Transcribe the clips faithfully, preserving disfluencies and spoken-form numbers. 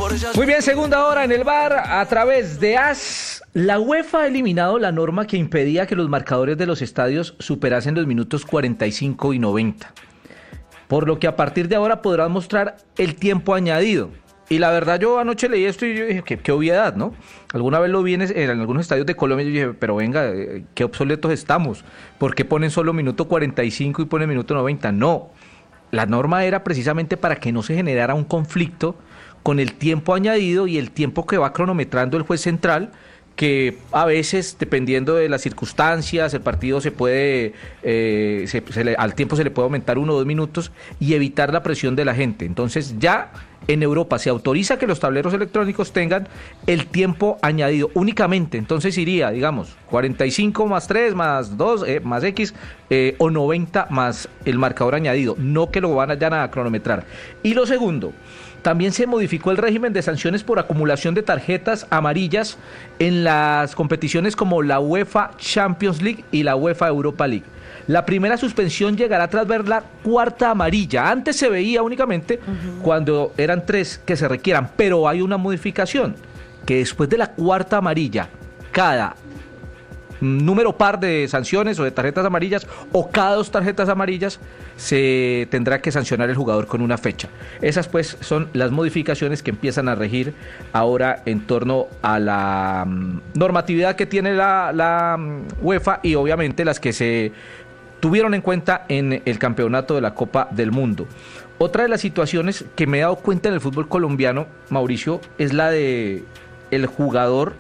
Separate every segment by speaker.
Speaker 1: Muy bien, segunda hora en el bar a través de A S. La UEFA ha eliminado la norma que impedía que los marcadores de los estadios superasen los minutos cuarenta y cinco y noventa. Por lo que a partir de ahora podrán mostrar el tiempo añadido. Y la verdad, yo anoche leí esto y yo dije, qué, qué obviedad, ¿no? Alguna vez lo vi en, en algunos estadios de Colombia y yo dije, pero venga, qué obsoletos estamos. ¿Por qué ponen solo minuto cuarenta y cinco y ponen minuto noventa? No, la norma era precisamente para que no se generara un conflicto con el tiempo añadido y el tiempo que va cronometrando el juez central, que a veces, dependiendo de las circunstancias, el partido se puede, eh, se, se le, al tiempo se le puede aumentar uno o dos minutos y evitar la presión de la gente. Entonces ya en Europa se autoriza que los tableros electrónicos tengan el tiempo añadido únicamente. Entonces iría, digamos, cuarenta y cinco más tres más dos eh, más X eh, o noventa más el marcador añadido, no que lo van a, ya a cronometrar. Y lo segundo, también se modificó el régimen de sanciones por acumulación de tarjetas amarillas en las competiciones como la UEFA Champions League y la UEFA Europa League. La primera suspensión llegará tras ver la cuarta amarilla. Antes se veía únicamente uh-huh. cuando eran tres que se requieran, pero hay una modificación, que después de la cuarta amarilla, cada número par de sanciones o de tarjetas amarillas o cada dos tarjetas amarillas se tendrá que sancionar el jugador con una fecha. Esas pues son las modificaciones que empiezan a regir ahora en torno a la um, normatividad que tiene la, la um, UEFA y obviamente las que se tuvieron en cuenta en el campeonato de la Copa del Mundo. Otra de las situaciones que me he dado cuenta en el fútbol colombiano, Mauricio, es la de el jugador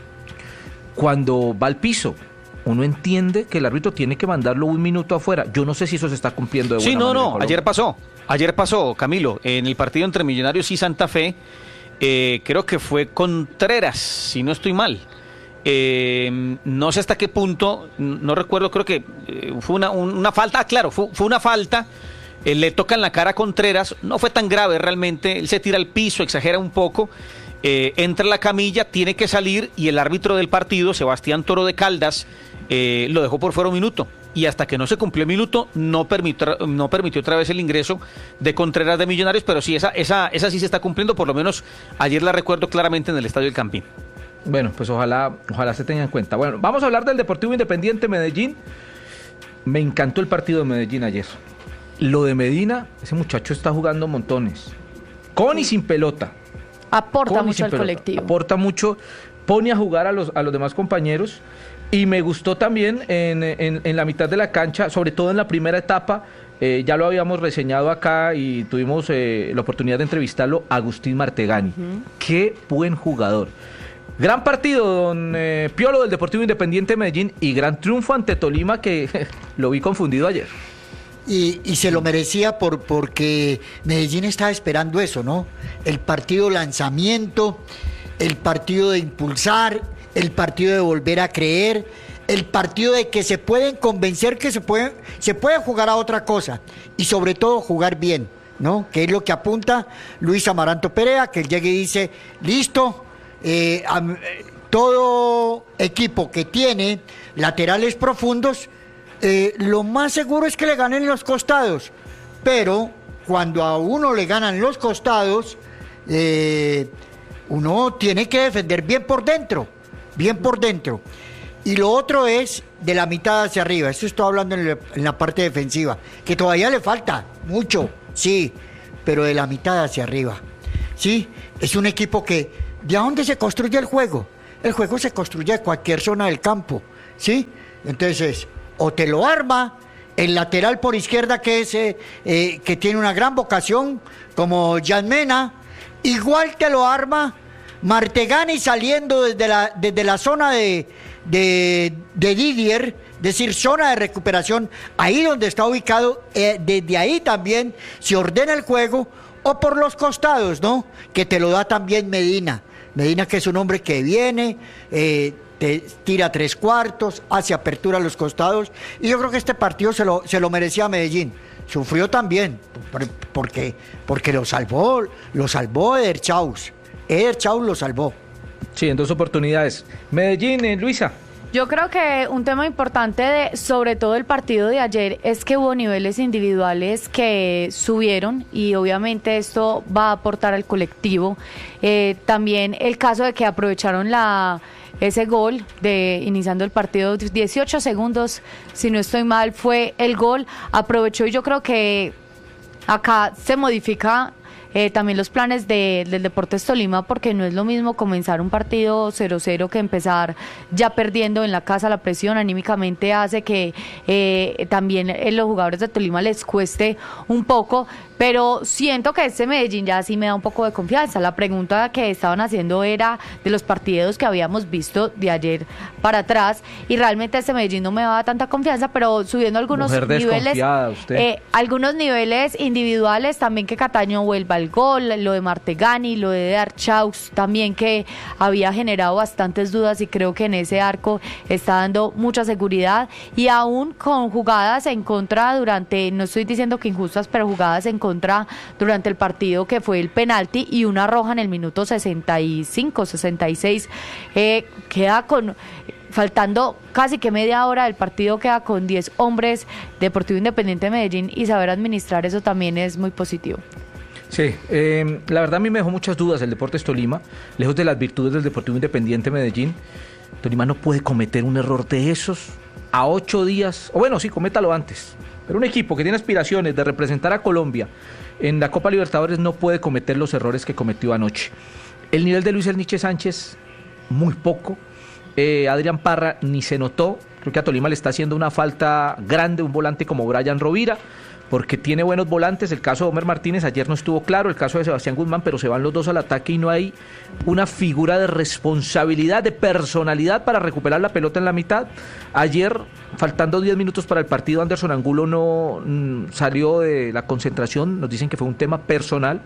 Speaker 1: cuando va al piso. Uno entiende que el árbitro tiene que mandarlo un minuto afuera. Yo no sé si eso se está cumpliendo de buena
Speaker 2: Sí, no,
Speaker 1: manera.
Speaker 2: no, ayer pasó. Ayer pasó, Camilo, en el partido entre Millonarios y Santa Fe, eh, creo que fue Contreras, si no estoy mal. Eh, no sé hasta qué punto, no recuerdo, creo que eh, fue una, una falta, ah, claro, fue, fue una falta, eh, le toca en la cara a Contreras, no fue tan grave realmente, él se tira al piso, exagera un poco, eh, entra en la camilla, tiene que salir y el árbitro del partido, Sebastián Toro de Caldas, eh, lo dejó por fuera un minuto. Y hasta que no se cumplió el minuto, no permitió, no permitió otra vez el ingreso de Contreras de Millonarios, pero sí, esa, esa, esa sí se está cumpliendo, por lo menos ayer la recuerdo claramente en el Estadio del Campín.
Speaker 1: Bueno, pues ojalá, ojalá se tenga en cuenta. Bueno, vamos a hablar del Deportivo Independiente Medellín. Me encantó el partido de Medellín ayer. Lo de Medina, ese muchacho está jugando montones. Con y sin pelota.
Speaker 3: Aporta mucho al colectivo.
Speaker 1: Aporta mucho, pone a jugar a los, a los demás compañeros. Y me gustó también en, en, en la mitad de la cancha, sobre todo en la primera etapa, eh, ya lo habíamos reseñado acá y tuvimos eh, la oportunidad de entrevistarlo, Agustín Martegani. Uh-huh. Qué buen jugador. Gran partido, don eh, Piolo del Deportivo Independiente de Medellín, y gran triunfo ante Tolima, que lo vi confundido ayer.
Speaker 4: Y, y se lo merecía por, porque Medellín estaba esperando eso, ¿no? El partido lanzamiento, el partido de impulsar, el partido de volver a creer, el partido de que se pueden convencer que se puede, se puede jugar a otra cosa y sobre todo jugar bien, ¿no? Que es lo que apunta Luis Amaranto Perea, que él llega y dice, listo, eh, a, todo equipo que tiene laterales profundos, eh, lo más seguro es que le ganen los costados, pero cuando a uno le ganan los costados, eh, uno tiene que defender bien por dentro. Bien por dentro. Y lo otro es de la mitad hacia arriba. Esto estoy hablando en, el, en la parte defensiva, que todavía le falta mucho, sí, pero de la mitad hacia arriba. Sí, es un equipo que, ¿de dónde se construye el juego? El juego se construye en cualquier zona del campo, ¿sí? Entonces, o te lo arma el lateral por izquierda, que es eh, eh, que tiene una gran vocación, como Jan Mena, igual te lo arma Martegani saliendo desde la, desde la zona de, de, de Didier, es decir, zona de recuperación, ahí donde está ubicado, eh, desde ahí también se ordena el juego, o por los costados, ¿no? Que te lo da también Medina. Medina, que es un hombre que viene, eh, te tira tres cuartos, hace apertura a los costados, y yo creo que este partido se lo, se lo merecía Medellín. Sufrió también, porque, porque lo salvó, lo salvó Eder Chaus. Eder Chaus lo salvó.
Speaker 1: Sí, en dos oportunidades. Medellín, eh, Luisa.
Speaker 3: Yo creo que un tema importante de, sobre todo el partido de ayer, es que hubo niveles individuales que subieron y obviamente esto va a aportar al colectivo. Eh, también el caso de que aprovecharon la ese gol de iniciando el partido, dieciocho segundos, si no estoy mal, fue el gol, aprovechó y yo creo que acá se modifica Eh, también los planes de, del Deportes Tolima, porque no es lo mismo comenzar un partido cero cero que empezar ya perdiendo en la casa. La presión anímicamente hace que eh, también eh, los jugadores de Tolima les cueste un poco, pero siento que este Medellín ya sí me da un poco de confianza. La pregunta que estaban haciendo era de los partidos que habíamos visto de ayer para atrás, y realmente este Medellín no me da tanta confianza, pero subiendo algunos
Speaker 1: Mujer
Speaker 3: niveles,
Speaker 1: usted.
Speaker 3: Eh, algunos niveles individuales, también que Cataño vuelva al gol, lo de Martegani, lo de Archaus también, que había generado bastantes dudas, y creo que en ese arco está dando mucha seguridad, y aún con jugadas en contra durante, no estoy diciendo que injustas, pero jugadas en contra durante el partido, que fue el penalti y una roja en el minuto sesenta y cinco, sesenta y seis, eh, queda con... faltando casi que media hora del partido, queda con diez hombres. Deportivo Independiente de Medellín, y saber administrar eso también es muy positivo.
Speaker 1: Sí, eh, la verdad a mí me dejó muchas dudas el Deportes Tolima, lejos de las virtudes del Deportivo Independiente de Medellín. Tolima no puede cometer un error de esos a ocho días, o bueno, sí, cométalo antes, pero un equipo que tiene aspiraciones de representar a Colombia en la Copa Libertadores no puede cometer los errores que cometió anoche. El nivel de Luis Elniche Sánchez, muy poco. Eh, Adrián Parra ni se notó. Creo que a Tolima le está haciendo una falta grande un volante como Brian Rovira, porque tiene buenos volantes. El caso de Homer Martínez ayer no estuvo claro, el caso de Sebastián Guzmán, pero se van los dos al ataque y no hay una figura de responsabilidad, de personalidad para recuperar la pelota en la mitad. Ayer, faltando diez minutos para el partido, Anderson Angulo no mm, salió de la concentración, nos dicen que fue un tema personal,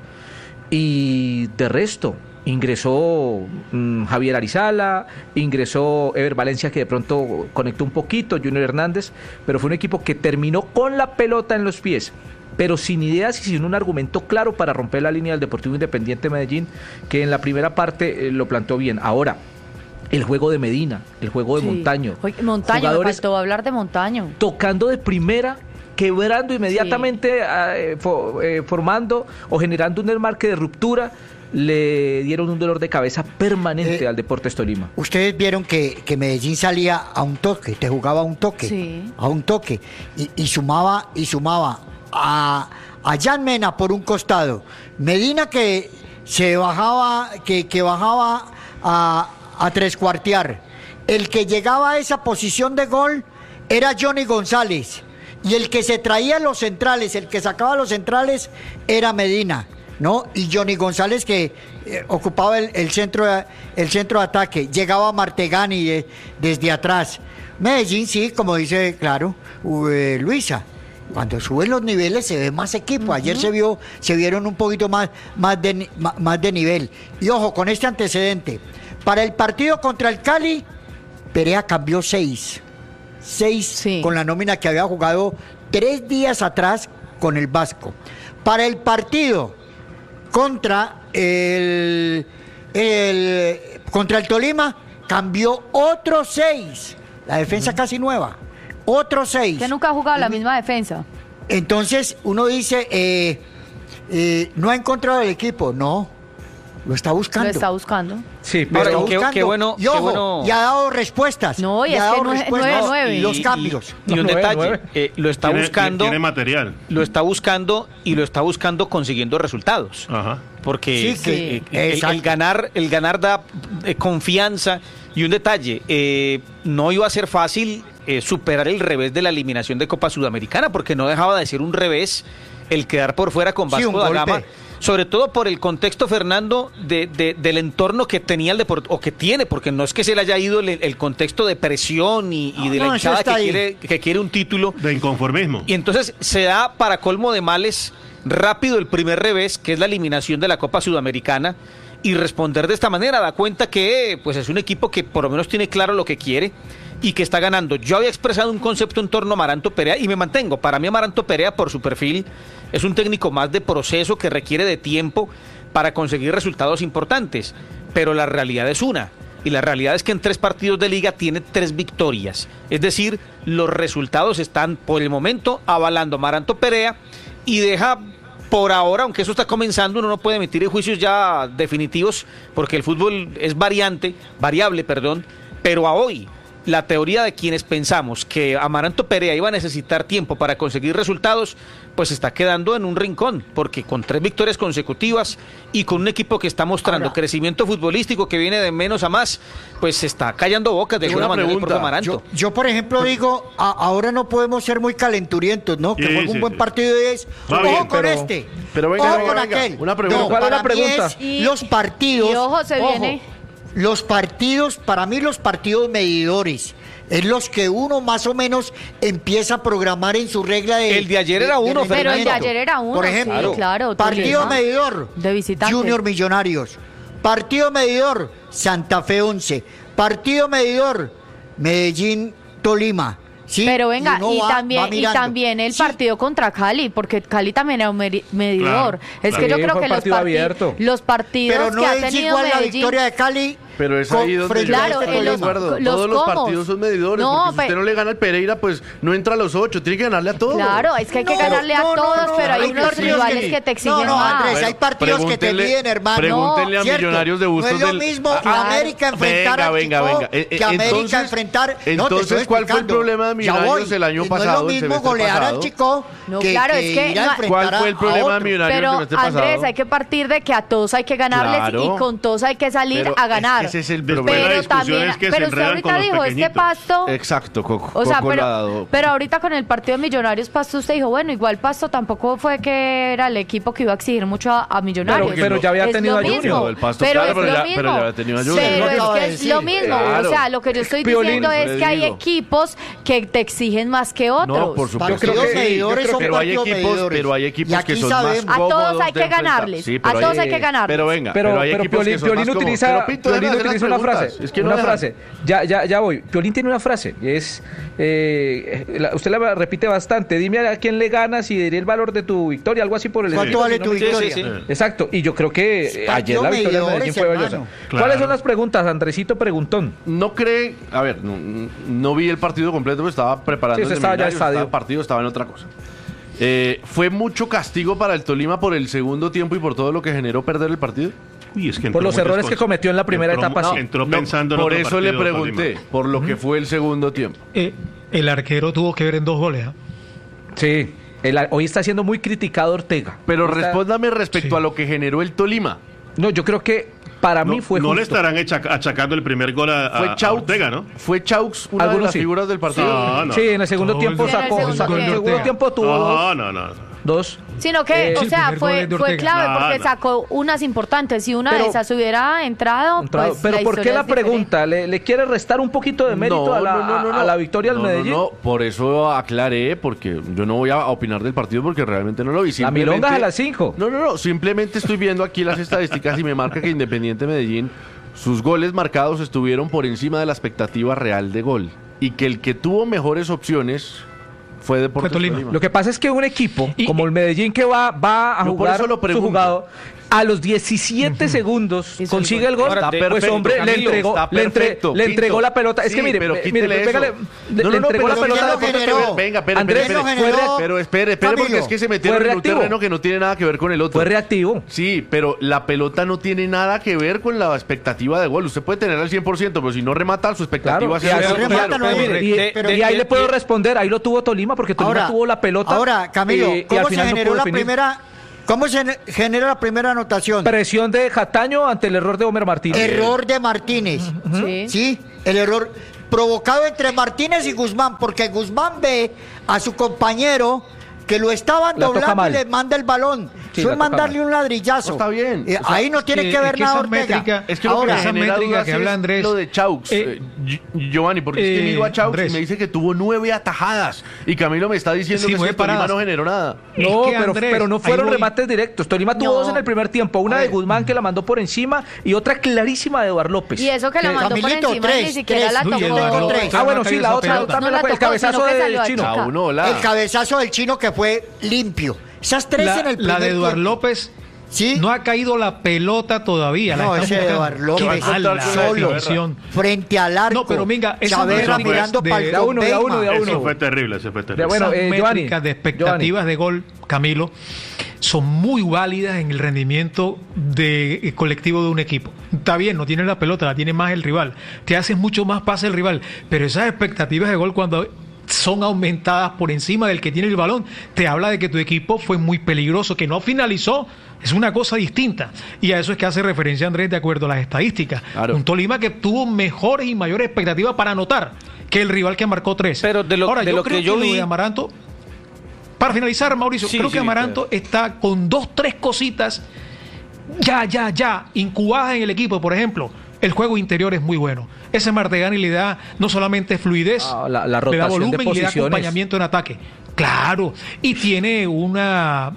Speaker 1: y de resto ingresó mmm, Javier Arizala, ingresó Ever Valencia, que de pronto conectó un poquito, Junior Hernández, pero fue un equipo que terminó con la pelota en los pies, pero sin ideas y sin un argumento claro para romper la línea del Deportivo Independiente de Medellín, que en la primera parte eh, lo planteó bien. Ahora, el juego de Medina, el juego de sí. Montaño.
Speaker 3: Oye, Montaño, me faltó hablar de Montaño.
Speaker 1: Tocando de primera, quebrando inmediatamente, sí. eh, for, eh, formando o generando un desmarque de ruptura. Le dieron un dolor de cabeza permanente eh, al Deportes Tolima.
Speaker 4: Ustedes vieron que, que Medellín salía a un toque, te jugaba a un toque,
Speaker 3: sí.
Speaker 4: a un toque, y, y sumaba y sumaba a, a Jan Mena por un costado, Medina que se bajaba, que, que bajaba a, a trescuartear. El que llegaba a esa posición de gol era Johnny González, y el que se traía los centrales, el que sacaba los centrales era Medina, ¿no? Y Johnny González, que eh, ocupaba el, el centro de, el centro de ataque. Llegaba Martegani de, desde atrás. Medellín, sí, como dice, claro, uh, Luisa, cuando suben los niveles se ve más equipo. Uh-huh. Ayer se vio, se vieron un poquito más, más, de, más, más de nivel. Y ojo, con este antecedente, para el partido contra el Cali, Perea cambió seis. Seis sí. Con la nómina que había jugado tres días atrás con el Vasco. Para el partido contra el, el contra el Tolima, cambió otros seis. La defensa uh-huh. casi nueva. Otros seis.
Speaker 3: Que nunca ha jugado la misma defensa.
Speaker 4: Entonces uno dice, eh, eh, no ha encontrado el equipo. No, lo está buscando.
Speaker 3: Lo está buscando.
Speaker 1: Sí, pero
Speaker 2: qué, qué bueno.
Speaker 4: Y, ojo,
Speaker 2: qué bueno.
Speaker 4: y ha dado respuestas.
Speaker 3: No, y,
Speaker 4: y
Speaker 3: es
Speaker 4: ha dado
Speaker 3: que nueve,
Speaker 4: respuestas
Speaker 3: nueve, nueve.
Speaker 4: y los cambios.
Speaker 2: Y, y, y un
Speaker 1: nueve,
Speaker 2: detalle,
Speaker 1: nueve.
Speaker 2: Eh, lo está
Speaker 5: tiene,
Speaker 2: buscando.
Speaker 5: Tiene material.
Speaker 2: Lo está buscando y lo está buscando consiguiendo resultados.
Speaker 5: Ajá.
Speaker 2: Porque
Speaker 4: sí, que,
Speaker 2: eh, el, el ganar, el ganar da eh, confianza. Y un detalle, eh, no iba a ser fácil eh, superar el revés de la eliminación de Copa Sudamericana, porque no dejaba de ser un revés el quedar por fuera con Vasco
Speaker 4: sí,
Speaker 2: da Gama. Sobre todo por el contexto, Fernando, de, de, del entorno que tenía el deporte, o que tiene, porque no es que se le haya ido el, el contexto de presión y, y de
Speaker 4: no,
Speaker 2: la hinchada que
Speaker 4: ahí.
Speaker 2: quiere, que quiere un título.
Speaker 5: De inconformismo.
Speaker 2: Y entonces se da, para colmo de males, rápido el primer revés, que es la eliminación de la Copa Sudamericana, y responder de esta manera da cuenta que pues es un equipo que por lo menos tiene claro lo que quiere y que está ganando. Yo había expresado un concepto en torno a Amaranto Perea y me mantengo. Para mí Amaranto Perea, por su perfil, es un técnico más de proceso que requiere de tiempo para conseguir resultados importantes, pero la realidad es una. y la realidad es que en tres partidos de liga tiene tres victorias. Es decir, los resultados están por el momento avalando a Amaranto Perea y deja por ahora, aunque eso está comenzando, uno no puede emitir juicios ya definitivos porque el fútbol es variante, variable, perdón, pero a hoy la teoría de quienes pensamos que Amaranto Perea iba a necesitar tiempo para conseguir resultados, pues está quedando en un rincón, porque con tres victorias consecutivas y con un equipo que está mostrando
Speaker 4: Ahora,
Speaker 2: crecimiento futbolístico que viene de menos a más, pues se está callando bocas de alguna manera el propio Amaranto.
Speaker 4: Yo, yo, por ejemplo, digo, a, ahora no podemos ser muy calenturientos, ¿no? Que
Speaker 5: Sí,
Speaker 4: juegue
Speaker 5: sí,
Speaker 4: un buen
Speaker 5: sí.
Speaker 4: partido y es,
Speaker 5: Va
Speaker 4: ojo
Speaker 5: bien,
Speaker 4: con
Speaker 1: pero-
Speaker 4: este,
Speaker 5: pero venga,
Speaker 4: ojo
Speaker 5: venga,
Speaker 4: con
Speaker 5: venga.
Speaker 4: aquel.
Speaker 5: Una pregunta.
Speaker 4: No,
Speaker 1: ¿Cuál es la
Speaker 4: para mí
Speaker 1: pregunta?
Speaker 4: es
Speaker 3: Y-
Speaker 4: los partidos,
Speaker 3: y ojo, se viene.
Speaker 4: los partidos, para mí los partidos medidores, es los que uno más o menos empieza a programar en su regla de...
Speaker 2: El de ayer era uno,
Speaker 4: rendimiento.
Speaker 3: Pero el de ayer era uno,
Speaker 4: Por
Speaker 3: sí,
Speaker 4: ejemplo,
Speaker 3: claro,
Speaker 4: partido
Speaker 3: Tolima.
Speaker 4: medidor,
Speaker 3: De visitante.
Speaker 4: Junior Millonarios. Partido medidor, Santa Fe once. Partido medidor, Medellín Tolima. ¿Sí?
Speaker 3: Pero venga,
Speaker 4: uno
Speaker 3: y,
Speaker 4: va-
Speaker 3: también
Speaker 4: va
Speaker 3: y
Speaker 4: mirando.
Speaker 3: también el
Speaker 4: Sí,
Speaker 3: partido contra Cali, porque Cali también era un meri- medidor.
Speaker 5: Claro,
Speaker 3: es
Speaker 5: claro.
Speaker 3: que yo
Speaker 1: Sí,
Speaker 3: creo
Speaker 1: fue
Speaker 3: que los,
Speaker 1: partido
Speaker 3: parti-
Speaker 1: abierto.
Speaker 3: los partidos
Speaker 4: pero no
Speaker 3: que ha
Speaker 4: es
Speaker 3: tenido
Speaker 4: igual la
Speaker 3: Medellín.
Speaker 4: victoria de Cali.
Speaker 5: Pero es
Speaker 4: con-
Speaker 5: ahí donde
Speaker 4: frente
Speaker 5: yo
Speaker 4: a
Speaker 3: Claro,
Speaker 4: este
Speaker 3: en
Speaker 5: estoy de
Speaker 3: los-
Speaker 4: Tolima.
Speaker 5: acuerdo.
Speaker 3: los
Speaker 5: Todos los
Speaker 3: comos.
Speaker 5: partidos son medidores,
Speaker 3: No,
Speaker 5: porque si
Speaker 3: pe-
Speaker 5: usted no le gana al Pereira, pues no entra a los ocho, tiene que ganarle a todos.
Speaker 3: Claro, es que hay que
Speaker 4: No,
Speaker 3: ganarle a
Speaker 4: no, no,
Speaker 3: todos,
Speaker 4: no,
Speaker 3: pero hay
Speaker 4: hay
Speaker 3: unos
Speaker 4: partidos
Speaker 3: rivales
Speaker 5: que-
Speaker 3: que te exigen
Speaker 4: No, no,
Speaker 3: más.
Speaker 4: Andrés, hay partidos que te
Speaker 5: pregúntenle-
Speaker 4: miden, hermano.
Speaker 5: Pregúntenle a
Speaker 4: ¿Cierto?
Speaker 5: Millonarios de Bustos
Speaker 4: No es lo
Speaker 5: del-
Speaker 4: mismo
Speaker 5: Ah,
Speaker 3: claro.
Speaker 4: América enfrentar
Speaker 5: Venga,
Speaker 4: al
Speaker 5: venga,
Speaker 4: Chico
Speaker 5: venga. Eh, eh,
Speaker 4: que América
Speaker 5: entonces-
Speaker 4: enfrentar... No, te
Speaker 5: entonces,
Speaker 4: estoy
Speaker 5: ¿cuál fue el
Speaker 4: explicando.
Speaker 5: problema de
Speaker 4: Ya
Speaker 5: Millonarios
Speaker 4: voy.
Speaker 5: el año
Speaker 4: Y
Speaker 5: pasado,
Speaker 4: No
Speaker 5: el
Speaker 4: es lo mismo
Speaker 5: semestre
Speaker 4: golear
Speaker 5: pasado?
Speaker 4: al Chico
Speaker 3: No,
Speaker 4: que,
Speaker 3: claro,
Speaker 4: que
Speaker 3: es que
Speaker 4: ir a
Speaker 3: no-
Speaker 4: enfrentar
Speaker 5: ¿Cuál fue el
Speaker 4: a- a
Speaker 5: problema de
Speaker 4: otro.
Speaker 5: Millonarios el
Speaker 3: Pero
Speaker 5: semestre pasado?
Speaker 3: Andrés, hay que partir de que a todos hay que ganarles
Speaker 5: Claro.
Speaker 3: y con todos hay que salir
Speaker 5: Pero
Speaker 3: a
Speaker 5: es
Speaker 3: ganar.
Speaker 5: que ese es el
Speaker 3: pero
Speaker 5: problema. La
Speaker 6: discusión
Speaker 3: también,
Speaker 6: es que se
Speaker 3: pero usted
Speaker 6: enredan
Speaker 3: ahorita
Speaker 6: con los
Speaker 3: dijo, este
Speaker 6: pequeñitos.
Speaker 3: pasto...
Speaker 5: Exacto, Coco.
Speaker 3: O sea,
Speaker 5: Coco
Speaker 3: pero,
Speaker 5: lo ha dado.
Speaker 3: pero ahorita con el partido de Millonarios Pasto usted dijo, bueno, igual Pasto tampoco fue que era el equipo que iba a exigir mucho a, a Millonarios.
Speaker 1: Pero- pero ya había
Speaker 3: Es
Speaker 1: tenido
Speaker 3: lo
Speaker 1: a Junior.
Speaker 3: mismo,
Speaker 5: El Pasto,
Speaker 3: pero
Speaker 5: claro,
Speaker 3: es
Speaker 5: pero
Speaker 3: lo
Speaker 5: ya-
Speaker 3: mismo.
Speaker 5: pero ya había tenido a Junior.
Speaker 3: Pero
Speaker 4: Lo
Speaker 3: es
Speaker 4: acaba
Speaker 3: que
Speaker 4: de
Speaker 3: es
Speaker 4: decir.
Speaker 3: lo mismo.
Speaker 5: Claro.
Speaker 3: O sea, lo que yo estoy
Speaker 1: Piolín,
Speaker 3: diciendo
Speaker 5: eso
Speaker 3: es
Speaker 5: le
Speaker 3: que hay
Speaker 5: digo.
Speaker 3: equipos que te exigen más que otros.
Speaker 5: No, por supuesto.
Speaker 4: Partidos
Speaker 1: creo que sí,
Speaker 4: medidores
Speaker 1: yo creo
Speaker 4: son
Speaker 1: que-
Speaker 5: Pero hay
Speaker 4: partidos
Speaker 5: equipos,
Speaker 4: medidores.
Speaker 5: pero hay
Speaker 4: Y
Speaker 5: equipos
Speaker 4: aquí
Speaker 5: que son
Speaker 4: sabemos.
Speaker 5: más
Speaker 3: A todos
Speaker 5: cómodos
Speaker 3: hay
Speaker 5: de
Speaker 3: que
Speaker 5: enfrentar.
Speaker 3: ganarles.
Speaker 5: Sí,
Speaker 3: A
Speaker 5: pero
Speaker 3: todos
Speaker 5: hay-
Speaker 3: hay que ganarles.
Speaker 5: Pero venga,
Speaker 1: Pero,
Speaker 5: pero hay
Speaker 1: pero
Speaker 5: equipos
Speaker 1: Piolín,
Speaker 5: que son
Speaker 1: Piolín
Speaker 5: más cómodos.
Speaker 1: utiliza,
Speaker 5: Pero, Pito,
Speaker 1: Piolín
Speaker 5: deja de hacer
Speaker 1: utiliza
Speaker 5: las
Speaker 1: una frase.
Speaker 5: preguntas. Es que no
Speaker 1: una
Speaker 5: deja.
Speaker 1: frase. Ya, ya, ya voy. Piolín tiene una frase. Y es, eh, la- usted la repite bastante. Dime a quién le ganas y diré el valor de tu victoria. Algo así por el
Speaker 4: ¿Cuánto
Speaker 1: estilo,
Speaker 4: vale
Speaker 1: si no
Speaker 4: tu
Speaker 1: me-
Speaker 2: Sí,
Speaker 4: victoria?
Speaker 2: sí, sí.
Speaker 1: Exacto. Y yo creo que eh,
Speaker 4: Partido
Speaker 1: ayer la victoria de
Speaker 4: medidores,
Speaker 1: Medellín fue valiosa.
Speaker 4: hermano.
Speaker 1: ¿Cuáles
Speaker 6: Claro.
Speaker 1: son las preguntas, Andresito Preguntón?
Speaker 5: No cree, a ver, no, no vi el partido completo, pero estaba preparando
Speaker 1: Sí, usted
Speaker 5: el
Speaker 1: estaba ya
Speaker 5: seminario,
Speaker 1: estadio.
Speaker 5: estaba partido, estaba en otra cosa. Eh, ¿Fue mucho castigo para el Tolima por el segundo tiempo y por todo lo que generó perder el partido?
Speaker 6: Uy, es que
Speaker 1: Por
Speaker 6: entró
Speaker 1: los
Speaker 6: muchas
Speaker 1: errores que
Speaker 6: cosas.
Speaker 1: cometió en la primera
Speaker 6: Entró-
Speaker 1: etapa,
Speaker 6: no,
Speaker 1: sí.
Speaker 6: entró
Speaker 5: No,
Speaker 6: pensando en
Speaker 5: por
Speaker 6: otro
Speaker 5: eso le
Speaker 6: partido,
Speaker 5: pregunté,
Speaker 6: Tolima.
Speaker 5: por lo que fue el segundo tiempo.
Speaker 7: Eh, el arquero tuvo que ver en dos goles. ¿ah?
Speaker 1: Sí. El- hoy está siendo muy criticado Ortega.
Speaker 5: Pero
Speaker 1: Está-
Speaker 5: respóndame respecto
Speaker 7: Sí.
Speaker 5: a lo que generó el Tolima.
Speaker 1: No, yo creo que para
Speaker 6: No,
Speaker 1: mí fue
Speaker 6: no le
Speaker 1: justo.
Speaker 6: estarán echa- achacando el primer gol a, a-
Speaker 5: Fue
Speaker 6: a
Speaker 5: Chaux,
Speaker 6: Ortega, ¿no?
Speaker 5: fue Chaux una de
Speaker 1: Algunos
Speaker 5: las
Speaker 1: sí.
Speaker 5: figuras del partido.
Speaker 6: No, no.
Speaker 1: Sí, en el segundo
Speaker 7: Todo
Speaker 1: tiempo
Speaker 7: el-
Speaker 1: sacó,
Speaker 3: En el
Speaker 1: sacó- en el
Speaker 7: segundo
Speaker 1: segundo
Speaker 7: tiempo.
Speaker 1: tiempo tuvo
Speaker 6: No,
Speaker 1: dos.
Speaker 6: no, no.
Speaker 1: dos.
Speaker 3: Sino que,
Speaker 1: Eh,
Speaker 3: o
Speaker 7: sí, el
Speaker 3: sea,
Speaker 7: primer gol
Speaker 3: fue,
Speaker 7: es de
Speaker 3: fue
Speaker 7: Ortega.
Speaker 3: clave
Speaker 6: No,
Speaker 3: porque
Speaker 6: no.
Speaker 3: sacó unas importantes. Si una
Speaker 1: Pero-
Speaker 3: de esas hubiera entrado,
Speaker 1: Entrado.
Speaker 3: pues
Speaker 1: Pero
Speaker 3: la
Speaker 1: ¿por qué
Speaker 3: historia
Speaker 1: la
Speaker 3: es diferente.
Speaker 1: pregunta? ¿Le, le quiere restar un poquito de mérito a, la, a la victoria del
Speaker 5: No, no,
Speaker 1: Medellín?
Speaker 5: No, por eso aclaré, porque yo no voy a opinar del partido porque realmente no lo vi.
Speaker 1: La
Speaker 5: Simplemente-
Speaker 1: milonga es a las cinco.
Speaker 5: No, no, no, simplemente estoy viendo aquí las estadísticas y me marca que Independiente Medellín, sus goles marcados estuvieron por encima de la expectativa real de gol. Y que el que tuvo mejores opciones fue Deportes
Speaker 7: Fue Tolima.
Speaker 5: Tolima.
Speaker 1: Lo que pasa es que un equipo
Speaker 7: Y-
Speaker 1: como el Medellín que va, va a
Speaker 5: Yo por
Speaker 1: jugar
Speaker 5: eso lo
Speaker 1: su
Speaker 5: pregunto.
Speaker 1: jugado, a los diecisiete segundos
Speaker 3: Hizo
Speaker 1: consigue
Speaker 3: el
Speaker 1: el gol,
Speaker 3: gol.
Speaker 2: Ahora,
Speaker 1: pues
Speaker 5: perfecto,
Speaker 1: hombre, le
Speaker 5: Camilo,
Speaker 1: entregó,
Speaker 5: está
Speaker 1: le, entre-
Speaker 5: perfecto,
Speaker 1: le entregó
Speaker 5: Pinto.
Speaker 1: la pelota. Es
Speaker 5: Sí,
Speaker 1: que mire,
Speaker 5: pero
Speaker 1: eh,
Speaker 5: quítele
Speaker 1: mire,
Speaker 5: eso.
Speaker 1: pégale, le,
Speaker 5: No,
Speaker 1: le
Speaker 5: no, no,
Speaker 1: entregó
Speaker 5: pero
Speaker 1: la pelota
Speaker 5: ¿quién
Speaker 1: de
Speaker 5: lo
Speaker 1: Deportes
Speaker 4: generó?
Speaker 1: Tolima.
Speaker 5: Venga, espere,
Speaker 1: Andrés
Speaker 5: espere,
Speaker 4: ¿quién lo
Speaker 5: espere.
Speaker 4: generó?
Speaker 5: Pero espere, espere, porque
Speaker 4: Camilo,
Speaker 5: es que se metieron
Speaker 1: fue
Speaker 5: en un
Speaker 1: reactivo.
Speaker 5: terreno que no tiene nada que ver con el otro.
Speaker 1: Fue reactivo.
Speaker 5: Sí, pero la pelota no tiene nada que ver con la expectativa de gol. Usted puede tener al cien por ciento, pero si no remata, su expectativa
Speaker 1: Claro,
Speaker 5: es
Speaker 1: y
Speaker 5: cero.
Speaker 1: así-
Speaker 4: remata, no
Speaker 1: pero-
Speaker 4: es.
Speaker 1: y-
Speaker 2: De-
Speaker 1: y
Speaker 2: de-
Speaker 1: ahí
Speaker 2: de-
Speaker 1: le puedo
Speaker 2: de-
Speaker 1: responder, ahí lo tuvo Tolima porque Tolima
Speaker 4: Ahora,
Speaker 1: tuvo la pelota.
Speaker 4: ahora, Camilo,
Speaker 1: eh, y
Speaker 4: ¿cómo
Speaker 1: al
Speaker 4: se
Speaker 1: final no
Speaker 4: generó
Speaker 1: pudo
Speaker 4: la
Speaker 1: definir.
Speaker 4: primera? ¿Cómo se ne- genera la primera anotación?
Speaker 1: Presión de Jataño ante el error de Homer Martínez.
Speaker 4: Error de Martínez.
Speaker 3: Sí.
Speaker 4: Sí, el error provocado entre Martínez y Guzmán, porque Guzmán ve a su compañero que lo estaban
Speaker 1: La toca
Speaker 4: doblando
Speaker 1: mal.
Speaker 4: y le manda el balón.
Speaker 1: Sí,
Speaker 4: Eso
Speaker 1: la
Speaker 4: es
Speaker 1: toca
Speaker 4: mandarle
Speaker 1: mal.
Speaker 4: un ladrillazo.
Speaker 5: No, está bien.
Speaker 4: Eh,
Speaker 5: O sea,
Speaker 4: ahí no tiene
Speaker 7: que-
Speaker 4: que ver
Speaker 7: que
Speaker 4: nada
Speaker 7: esa
Speaker 4: Ortega.
Speaker 7: métrica-
Speaker 5: Es que lo
Speaker 4: Ahora,
Speaker 5: que
Speaker 7: esa
Speaker 5: genera
Speaker 7: métrica
Speaker 5: dudas
Speaker 7: que
Speaker 5: es
Speaker 7: habla Andrés,
Speaker 5: lo de Chaux.
Speaker 7: eh,
Speaker 5: Eh, Gi- Giovanni, porque es que
Speaker 7: eh,
Speaker 5: miro a Chaux
Speaker 7: Andrés.
Speaker 5: y me dice que tuvo nueve atajadas. Y Camilo me está diciendo
Speaker 7: Sí,
Speaker 5: que es
Speaker 7: nueve
Speaker 5: que Tolima
Speaker 7: paradas.
Speaker 5: no generó nada.
Speaker 1: No,
Speaker 7: Es que,
Speaker 1: pero,
Speaker 7: Andrés,
Speaker 1: pero no
Speaker 7: ahí
Speaker 1: fueron
Speaker 7: voy.
Speaker 1: remates directos. Tolima tuvo
Speaker 3: No.
Speaker 1: dos en el primer tiempo. Una
Speaker 4: A
Speaker 1: de
Speaker 4: ver.
Speaker 1: Guzmán que la mandó por encima y otra clarísima de Eduardo López.
Speaker 3: Y eso que la
Speaker 1: Que-
Speaker 3: mandó por
Speaker 4: Camilito,
Speaker 3: encima
Speaker 4: tres,
Speaker 3: ni siquiera
Speaker 4: tres.
Speaker 3: la
Speaker 7: Uy,
Speaker 3: tocó.
Speaker 7: Eduardo
Speaker 4: tres.
Speaker 7: López
Speaker 1: Ah, bueno,
Speaker 7: mata
Speaker 1: sí,
Speaker 7: esa
Speaker 1: la otra,
Speaker 7: pelota.
Speaker 1: también
Speaker 3: No
Speaker 1: la
Speaker 3: la
Speaker 1: fue el
Speaker 3: tocó,
Speaker 1: cabezazo
Speaker 3: sino que
Speaker 1: del
Speaker 3: salió a
Speaker 1: chino.
Speaker 3: chocar.
Speaker 5: Chau, no, la-
Speaker 4: el cabezazo del chino que fue limpio. Esas tres
Speaker 7: La,
Speaker 4: en el
Speaker 7: la
Speaker 4: primer
Speaker 7: de Eduardo
Speaker 4: tiempo.
Speaker 7: López
Speaker 4: ¿Sí?
Speaker 7: No ha caído la pelota todavía.
Speaker 4: No,
Speaker 7: la
Speaker 4: ese
Speaker 7: están
Speaker 4: Eduardo
Speaker 7: buscando.
Speaker 4: López,
Speaker 7: Qué mala
Speaker 4: solo,
Speaker 7: definición.
Speaker 4: frente al arco.
Speaker 7: No, pero venga, esas
Speaker 4: Chaverra
Speaker 7: métricas
Speaker 4: mirando
Speaker 7: de-
Speaker 4: para el
Speaker 1: de a uno, de a uno, de a uno.
Speaker 6: Eso fue terrible, eso fue terrible.
Speaker 1: De bueno,
Speaker 7: Esas
Speaker 1: eh, Giovanni,
Speaker 7: métricas de expectativas de gol, Camilo, son muy válidas en el rendimiento de eh, colectivo de un equipo. Está bien, no tiene la pelota, la tiene más el rival. Te haces mucho más pase el rival, pero esas expectativas de gol cuando son aumentadas por encima del que tiene el balón, te habla de que tu equipo fue muy peligroso, que no finalizó. Es una cosa distinta. Y a eso es que hace referencia Andrés de acuerdo a las estadísticas.
Speaker 5: Claro.
Speaker 7: Un Tolima que tuvo mejores y mayores expectativas para anotar que el rival que marcó tres.
Speaker 2: Pero de lo-
Speaker 7: Ahora,
Speaker 2: de
Speaker 7: yo
Speaker 2: lo
Speaker 7: creo
Speaker 2: que yo
Speaker 7: lo
Speaker 2: vi-
Speaker 7: de Amaranto, para finalizar, Mauricio,
Speaker 2: Sí,
Speaker 7: creo
Speaker 2: sí,
Speaker 7: que Amaranto está con dos, tres cositas ya, ya, ya, incubadas en el equipo. Por ejemplo, el juego interior es muy bueno. Ese Martegani le da no solamente fluidez,
Speaker 1: Ah, la- la
Speaker 7: le da
Speaker 1: rotación de
Speaker 7: volumen y le da
Speaker 1: posiciones.
Speaker 7: acompañamiento en ataque. Claro, y tiene una...